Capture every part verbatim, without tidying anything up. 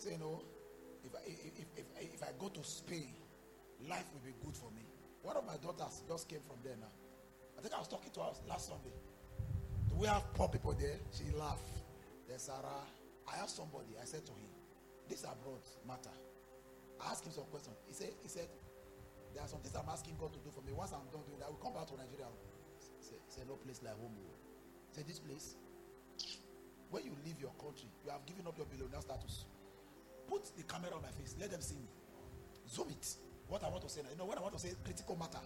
So, you know, if I, if, if, if, if I go to Spain, life will be good for me. One of my daughters just came from there now. I think I was talking to her last Sunday. Do we have poor people there? She laughed. Then Sarah, I asked somebody, I said to him, this abroad matter. I asked him some questions. He said, he said, there are some things I'm asking God to do for me. Once I'm done doing that, I will come back to Nigeria. He said, he said no place like home. He said, this place, when you leave your country, you have given up your billionaire status. Put the camera on my face. Let them see me. Zoom it. What I want to say now. You know what I want to say? Critical matter.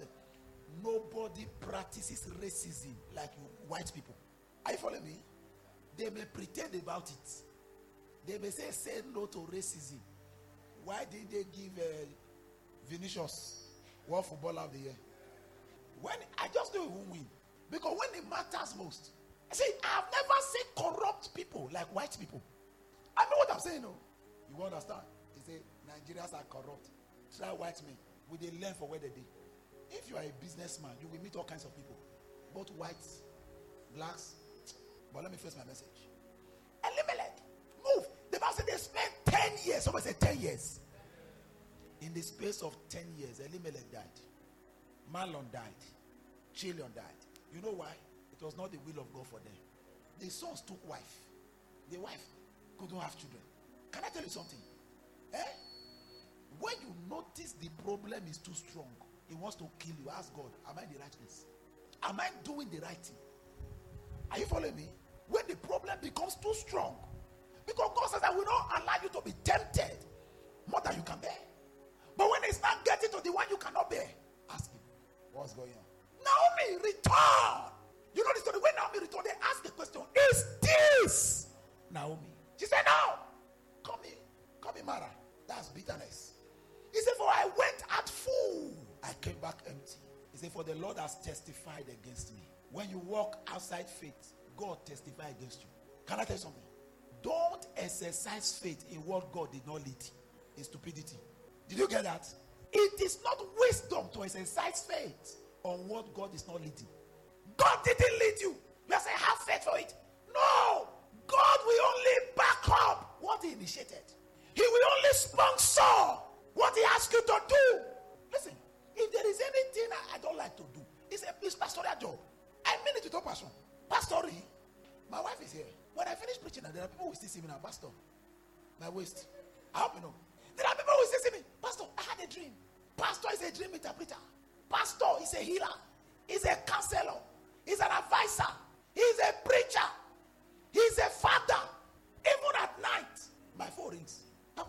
Nobody practices racism like you white people. Are you following me? They may pretend about it. They may say, say no to racism. Why did they give uh, Vinicius World Footballer of the Year? When I just know who win. Because when it matters most. I say, I've never seen corrupt people like white people. I know what I'm saying, no? You understand? They say, Nigerians are corrupt. Try white men. Will they learn for where they did? If you are a businessman, you will meet all kinds of people. Both whites, blacks. But let me face my message. Elimelech, move. The Bible said they spent ten years. Somebody said ten years. In the space of ten years, Elimelech died. Mahlon died. Chilion died. You know why? It was not the will of God for them. The sons took wife. The wife couldn't have children. Can I tell you something? Eh? When you notice the problem is too strong, he wants to kill you. Ask God, am I in the right place? Am I doing the right thing? Are you following me? When the problem becomes too strong, because God says I will not allow you to be tempted more than you can bear. But when it's not getting to the one you cannot bear, ask him, what's going on? Naomi, return. You know the story. When Naomi returned, they asked the question, is this Naomi? She said, no. Come here. Come here, Mara. That's bitterness. He said, for I went out full, I came back empty. He said, for the Lord has testified against me. When you walk outside faith, God testifies against you. Can I tell you something? Don't exercise faith in what God did not lead. In stupidity. Did you get that? It is not wisdom to exercise faith on what God is not leading. God didn't lead you. You are saying have faith for it. No. God will only back up what he initiated. He will only sponsor what he asks you to do. Listen, if there is anything I don't like to do, it's a it's pastoral job. I mean it with all passion. Pastoring. My wife is here. When I finish preaching, and there are people who still see me now, Pastor. My waist. I hope you know. There are people who still see me. Pastor, I had a dream. Pastor is a dream interpreter. Pastor is a healer. He's a counselor. He's an advisor. He's a preacher. He's a father. Even at night, my phone rings.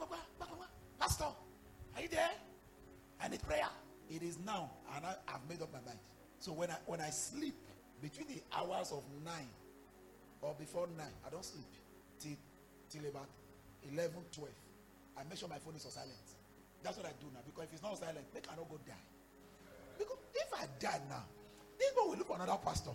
Pastor, are you there? I need prayer. It is now, and I, I've made up my mind. So when I when I sleep between the hours of nine or before nine, I don't sleep till till about eleven, twelve. I make sure my phone is on silent. That's what I do now, because if it's not on silent, make I not go die. Because if I die now, this one will look for another pastor.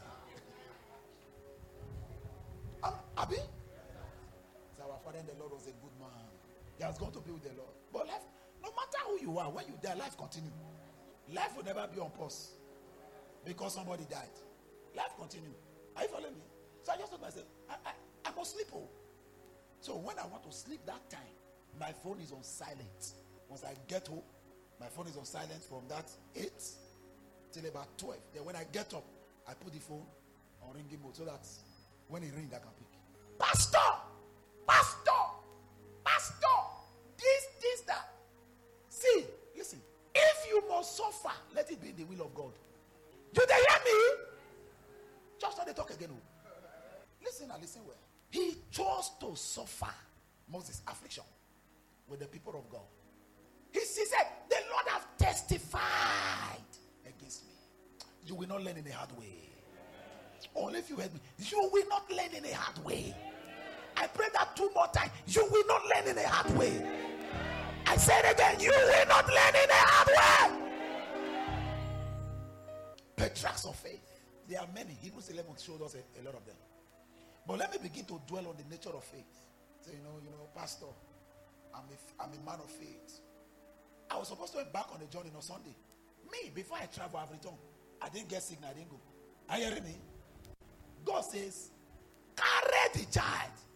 um, Abi? So our father in the Lord was a good man. He has gone to be with the Lord. But life, no matter who you are, when you die, life continues. Life will never be on pause because somebody died. Life continues. Are you following me? So I just told myself, I, I, I must sleep. Oh. So when I want to sleep that time, my phone is on silent. Once I get home, my phone is on silent from that eight till about twelve. Then when I get up, I put the phone on ringing mode so that when it rings, I can pick. Pastor! Pastor! Pastor! This, this, that. See, listen. If you must suffer, let it be in the will of God. Do they hear me? Just not they talk again. Listen and listen well. He chose to suffer Moses' affliction with the people of God. He, he said, the Lord have testified against me. You will not learn in a hard way. Only if you heard me. You will not learn in a hard way. I pray that two more times. You will not learn in a hard way. I said it again. You will not learn in a hard way. Patriarchs of faith. There are many. Hebrews eleven showed us a, a lot of them. But let me begin to dwell on the nature of faith. So, you know, you know, Pastor, I'm a, I'm a man of faith. I was supposed to be back on the journey on Sunday. Me, before I travel, I've returned. I didn't get sick, I didn't go. Are you hearing me? God says, carry the child.